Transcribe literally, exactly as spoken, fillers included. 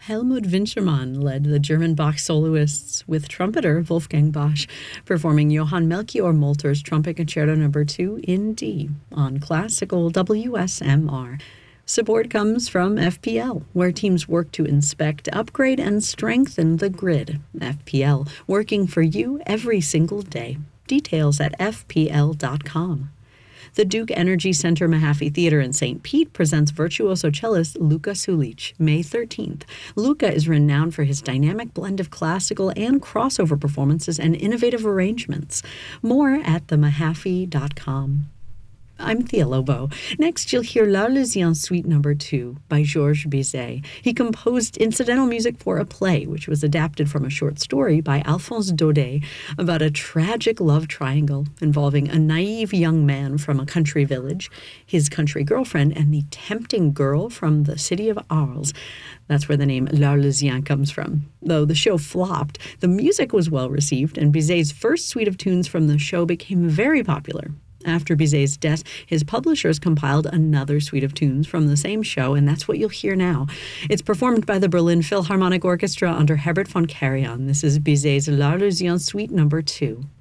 Helmut Winchermann led the German Bach soloists with trumpeter Wolfgang Bosch performing Johann Melchior Molter's Trumpet Concerto Number two in D on classical W S M R. Support comes from F P L, where teams work to inspect, upgrade, and strengthen the grid. F P L, working for you every single day. Details at f p l dot com. The Duke Energy Center Mahaffey Theater in Saint Pete presents virtuoso cellist Luka Sulic, May thirteenth. Luka is renowned for his dynamic blend of classical and crossover performances and innovative arrangements. More at the mahaffey dot com. I'm Thea Lobo. Next, you'll hear L'Arlésienne Suite Number two by Georges Bizet. He composed incidental music for a play, which was adapted from a short story by Alphonse Daudet about a tragic love triangle involving a naive young man from a country village, his country girlfriend, and the tempting girl from the city of Arles. That's where the name L'Arlésienne comes from. Though the show flopped, the music was well received, and Bizet's first suite of tunes from the show became very popular. After Bizet's death, his publishers compiled another suite of tunes from the same show, and that's what you'll hear now. It's performed by the Berlin Philharmonic Orchestra under Herbert von Karajan. This is Bizet's L'Arlésienne Suite Number two.